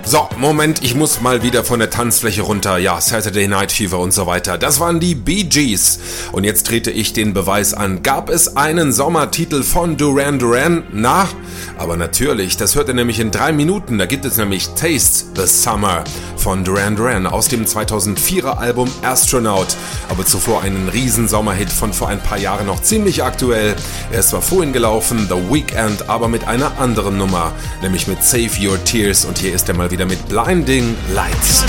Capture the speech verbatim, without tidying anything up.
So, Moment, ich muss mal wieder von der Tanzfläche runter. Ja, Saturday Night Fever und so weiter. Das waren die Bee Gees. Und jetzt trete ich den Beweis an. Gab es einen Sommertitel von Duran Duran? Na, aber natürlich, das hört ihr nämlich in drei Minuten. Da gibt es nämlich Taste the Summer von Duran Duran aus dem zweitausendvierer Album Astronaut. Aber zuvor einen riesen Sommerhit von vor ein paar Jahren, noch ziemlich aktuell. Er ist zwar vorhin gelaufen, The Weeknd, aber mit einer anderen Nummer, nämlich mit Save Your Tears. Und hier ist er mal wieder mit Blinding Lights.